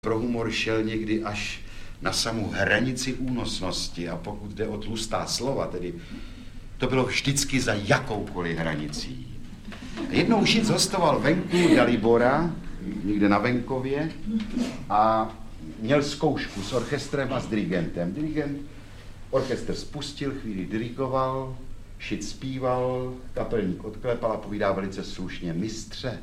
pro humor šel někdy až na samou hranici únosnosti a pokud jde o tlustá slova, tedy to bylo vždycky za jakoukoliv hranicí. Jednou Šic hostoval venku Dalibora, někde na venkově, a měl zkoušku s orchestrem a s dirigentem. Orchestr spustil, chvíli dirigoval, Šic zpíval, kapelník odklepal a povídá velice slušně: mistře,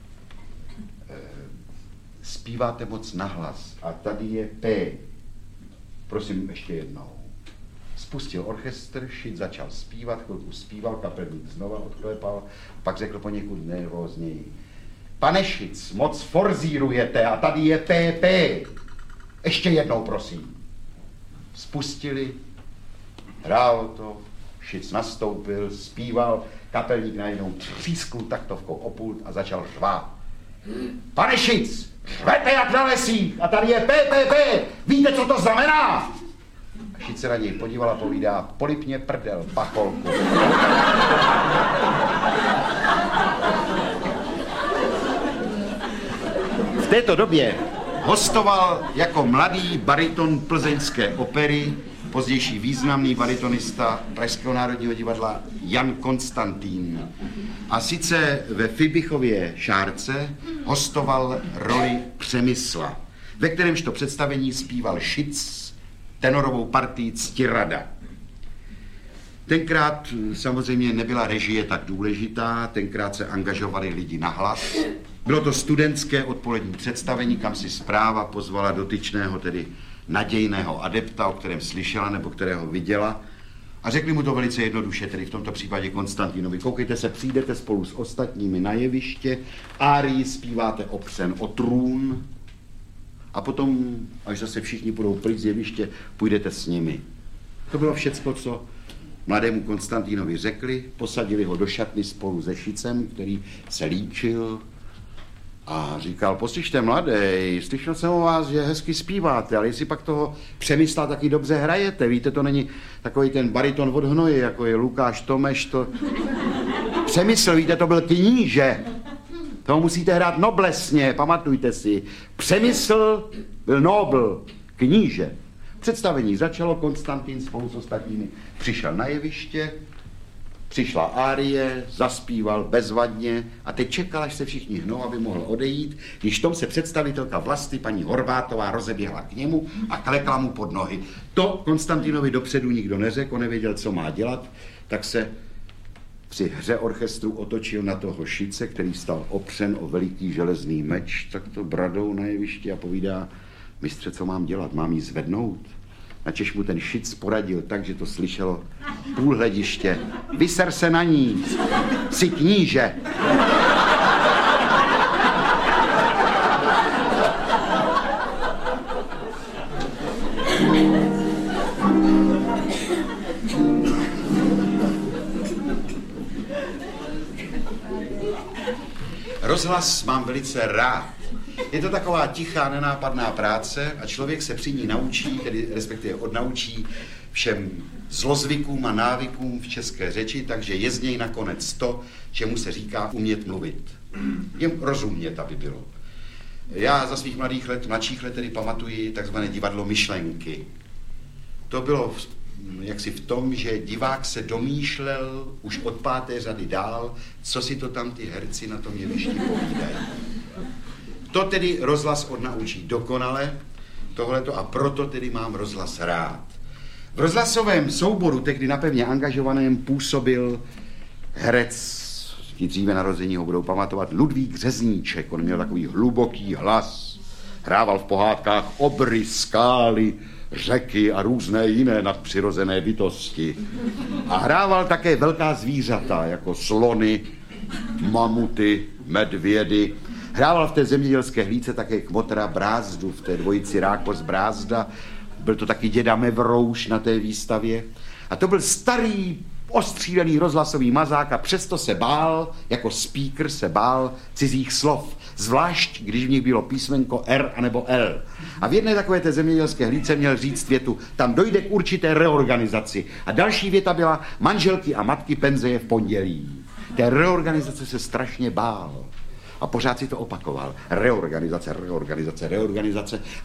zpíváte moc nahlas a tady je P. Prosím ještě jednou. Spustil orchestr, Šic začal zpívat, chvilku zpíval, kapelník znova odklepal, pak řekl poněkud nervózněji: pane Šic, moc forzírujete a tady je PP. Ještě jednou, prosím. Spustili, hrál to, Šic nastoupil, zpíval, kapelník najednou třískl taktovkou o pult a začal řvát: pane Šic, řvete jak na lesích a tady je PPP, víte, co to znamená? A Šic se na něj podíval a povídá: polipně prdel, pacholku. V této době hostoval jako mladý bariton plzeňské opery, pozdější významný baritonista Pražského národního divadla Jan Konstantín. A sice ve Fibichově Šárce hostoval roli Přemysla, ve kterémž to představení zpíval Šic tenorovou partii Ctirada. Tenkrát samozřejmě nebyla režie tak důležitá, tenkrát se angažovali lidi na hlas. Bylo to studentské odpolední představení, kam si správa pozvala dotyčného, tedy nadějného adepta, o kterém slyšela nebo kterého viděla. A řekli mu to velice jednoduše, tedy v tomto případě Konstantínovi: koukejte se, přijdete spolu s ostatními na jeviště, árii zpíváte opřen o trůn a potom, až zase všichni budou pryč z jeviště, půjdete s nimi. To bylo všecko, co mladému Konstantínovi řekli, posadili ho do šatny spolu se Šicem, který se líčil a říkal: poslyšte, mladej, slyšel jsem o vás, že hezky zpíváte, ale jestli pak toho Přemysla taky dobře hrajete, víte, to není takový ten bariton od hnoje, jako je Lukáš Tomeš, to... Přemysl, víte, to byl kníže, toho musíte hrát noblesně, pamatujte si. Přemysl byl nobl, kníže. Představení začalo, Konstantín spolu s ostatními přišel na jeviště, přišla árie, zaspíval bezvadně a teď čekal, až se všichni hnou, aby mohl odejít, když tom se představitelka Vlasty, paní Horvátová, rozeběhla k němu a klekla mu pod nohy. To Konstantinovi dopředu nikdo neřekl, on nevěděl, co má dělat, tak se při hře orchestru otočil na toho Šice, který stal opřen o veliký železný meč, tak to bradou na jevišti a povídá: mistře, co mám dělat, mám jí zvednout? Načež mu ten Šic poradil tak, že to slyšelo půl hlediště: vyser se na ní, jsi kníže. Rozhlas mám velice rád. Je to taková tichá, nenápadná práce a člověk se při ní naučí, tedy respektive odnaučí všem zlozvykům a návykům v české řeči, takže je z něj nakonec to, čemu se říká umět mluvit. Jen rozumět, aby bylo. Já za svých mladších let tedy pamatuji takzvané divadlo myšlenky. To bylo jaksi v tom, že divák se domýšlel už od 5. řady dál, co si to tam ty herci na tom jevišti povídají. To tedy rozhlas odnaučí dokonale, tohleto, a proto tedy mám rozhlas rád. V rozhlasovém souboru, tehdy napevně angažovaném, působil herec, ti dříve narození ho budou pamatovat, Ludvík Řezníček. On měl takový hluboký hlas, hrával v pohádkách obry, skály, řeky a různé jiné nadpřirozené bytosti. A hrával také velká zvířata, jako slony, mamuty, medvědy. Hrával v té zemědělské hlídce také Kmotra Brázdu, v té dvojici Rákos Brázda. Byl to taky děda Mevrouš na té výstavě. A to byl starý, ostřílený rozhlasový mazák a přesto se bál, jako speaker se bál cizích slov. Zvlášť, když v nich bylo písmenko R anebo L. A v jedné takové té zemědělské hlídce měl říct větu: tam dojde k určité reorganizaci. A další věta byla: manželky a matky penze je v pondělí. Té reorganizace se strašně bál. A pořád si to opakoval. Reorganizace, reorganizace, reorganizace.